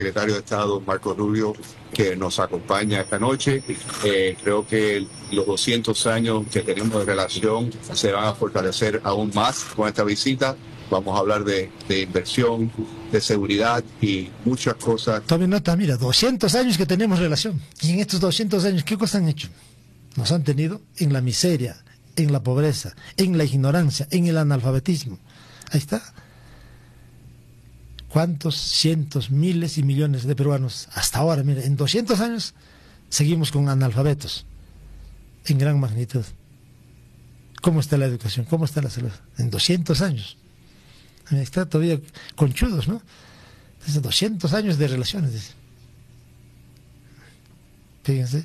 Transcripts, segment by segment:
Secretario de Estado Marco Rubio, que nos acompaña esta noche. Creo que los 200 años que tenemos de relación se van a fortalecer aún más con esta visita. Vamos a hablar de inversión, de seguridad y muchas cosas. Tome nota, mira, 200 años que tenemos relación. Y en estos 200 años, ¿qué cosas han hecho? Nos han tenido en la miseria, en la pobreza, en la ignorancia, en el analfabetismo. Ahí está. ¿Cuántos cientos, miles y millones de peruanos hasta ahora? Mire, en 200 años seguimos con analfabetos en gran magnitud. ¿Cómo está la educación? ¿Cómo está la salud? En 200 años. Está todavía conchudos, ¿no? Desde 200 años de relaciones. Dice. Fíjense.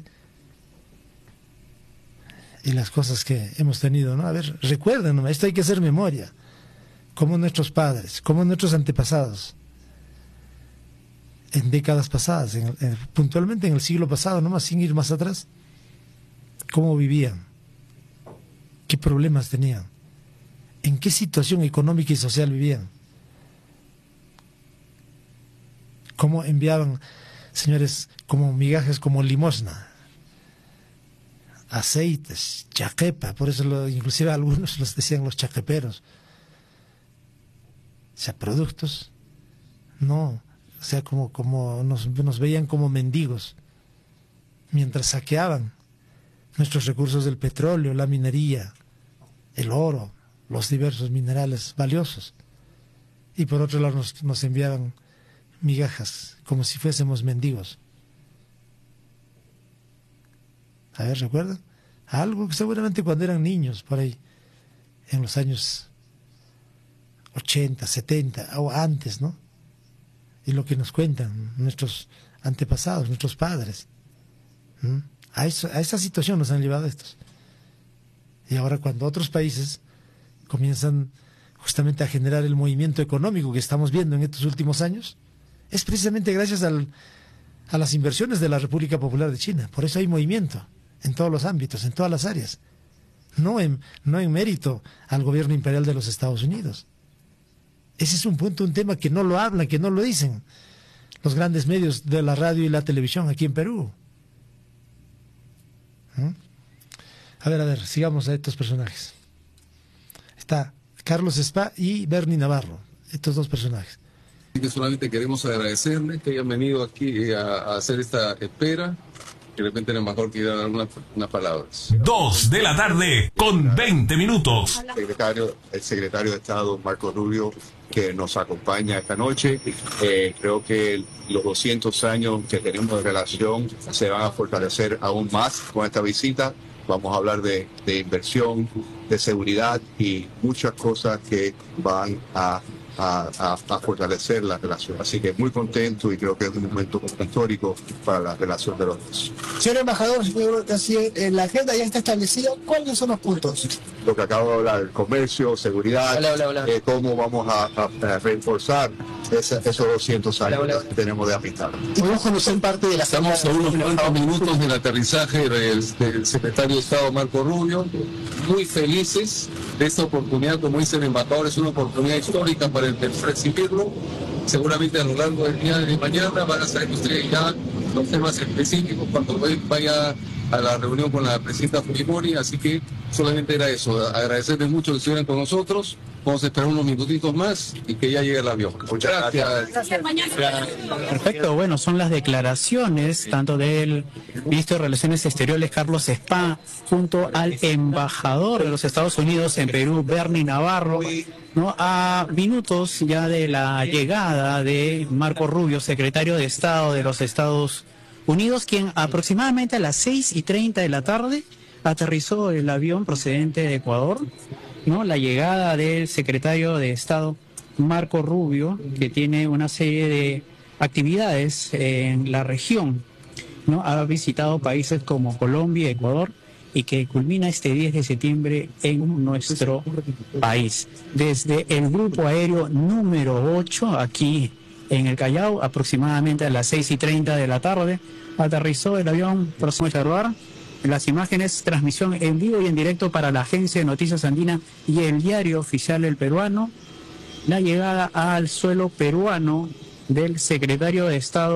Y las cosas que hemos tenido, ¿no? A ver, recuerden, ¿no? Esto hay que hacer memoria. Como nuestros padres, como nuestros antepasados, en décadas pasadas, puntualmente en el siglo pasado, nomás sin ir más atrás, cómo vivían, qué problemas tenían, en qué situación económica y social vivían, cómo enviaban, señores, como migajas, como limosna, aceites, chaquepa, por eso inclusive algunos los decían los chaqueperos. O sea, productos, no, o sea, como nos veían como mendigos, mientras saqueaban nuestros recursos del petróleo, la minería, el oro, los diversos minerales valiosos. Y por otro lado nos enviaban migajas, como si fuésemos mendigos. A ver, ¿recuerdan? Algo que seguramente cuando eran niños, por ahí, en los años 80, 70 o antes, ¿no? Y lo que nos cuentan nuestros antepasados, nuestros padres. A esa situación nos han llevado estos. Y ahora cuando otros países comienzan justamente a generar el movimiento económico que estamos viendo en estos últimos años, es precisamente gracias a las inversiones de la República Popular de China. Por eso hay movimiento en todos los ámbitos, en todas las áreas. No en mérito al gobierno imperial de los Estados Unidos. Ese es un punto, un tema que no lo hablan, que no lo dicen los grandes medios de la radio y la televisión aquí en Perú. A ver, sigamos a estos personajes. Está Carlos Spa y Bernie Navarro, estos dos personajes. Que solamente queremos agradecerles que hayan venido aquí a hacer esta espera. De repente el embajador quiere dar unas palabras. 2 de la tarde con 20 minutos. El secretario de Estado Marco Rubio, que nos acompaña esta noche. Creo que los 200 años que tenemos de relación se van a fortalecer aún más con esta visita. Vamos a hablar de inversión, de seguridad y muchas cosas que van a fortalecer la relación. Así que muy contento y creo que es un momento histórico para la relación de los dos. Señor embajador, señor canciller, la agenda ya está establecida. ¿Cuáles son los puntos? Lo que acabo de hablar, el comercio, seguridad, cómo vamos a reforzar esos 200 años que tenemos de amistad. Podemos conocer parte de la... Estamos a unos cuantos minutos del aterrizaje del secretario de Estado Marco Rubio, muy felices de esta oportunidad. Como dice el embajador, es una oportunidad histórica para recibirlo. Seguramente a lo largo del día de mañana van a saber ustedes ya los temas específicos cuando vaya a la reunión con la presidenta Fujimori. Así que solamente era eso, agradecerles mucho que estuvieran con nosotros. Vamos a esperar unos minutitos más y que ya llegue el avión. Muchas gracias. Perfecto, bueno, son las declaraciones tanto del ministro de Relaciones Exteriores Carlos Spa junto al embajador de los Estados Unidos en Perú, Bernie Navarro, ¿no? A minutos ya de la llegada de Marco Rubio, secretario de Estado de los Estados Unidos, quien aproximadamente a las 6:30 de la tarde aterrizó el avión procedente de Ecuador, ¿no? La llegada del secretario de Estado Marco Rubio, que tiene una serie de actividades en la región, ¿no? Ha visitado países como Colombia, Ecuador, y que culmina este 10 de septiembre en nuestro país. Desde el grupo aéreo número 8, aquí en el Callao, aproximadamente a las 6:30 de la tarde, aterrizó el avión. Próximo a observar las imágenes, transmisión en vivo y en directo para la Agencia de Noticias Andina y el Diario Oficial El Peruano. La llegada al suelo peruano del secretario de Estado